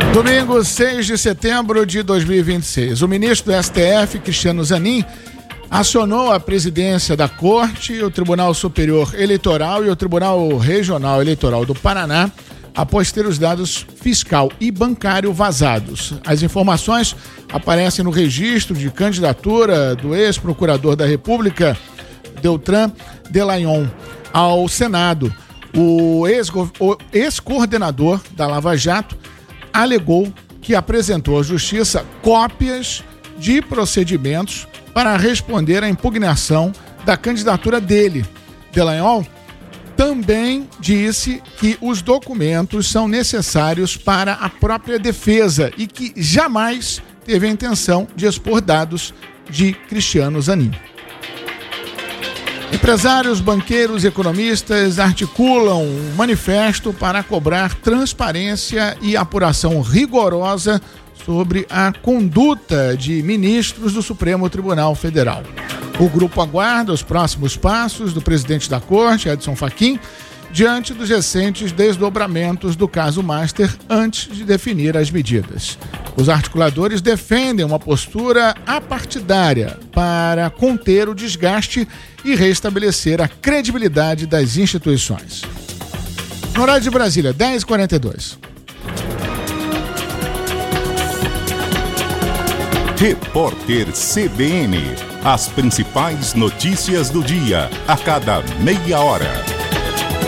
Domingo, 6 de setembro de 2026. O ministro do STF, Cristiano Zanin, acionou a presidência da Corte, o Tribunal Superior Eleitoral e o Tribunal Regional Eleitoral do Paraná após ter os dados fiscal e bancário vazados. As informações aparecem no registro de candidatura do ex-procurador da República, Deltan Dallagnol, ao Senado. O ex-coordenador da Lava Jato alegou que apresentou à Justiça cópias de procedimentos para responder à impugnação da candidatura dele. Dallagnol também disse que os documentos são necessários para a própria defesa e que jamais teve a intenção de expor dados de Cristiano Zanin. Empresários, banqueiros e economistas articulam um manifesto para cobrar transparência e apuração rigorosa sobre a conduta de ministros do Supremo Tribunal Federal. O grupo aguarda os próximos passos do presidente da Corte, Edson Fachin, diante dos recentes desdobramentos do caso Master antes de definir as medidas. Os articuladores defendem uma postura apartidária para conter o desgaste e restabelecer a credibilidade das instituições. No horário de Brasília, 10h42. Repórter CBN. As principais notícias do dia, a cada meia hora.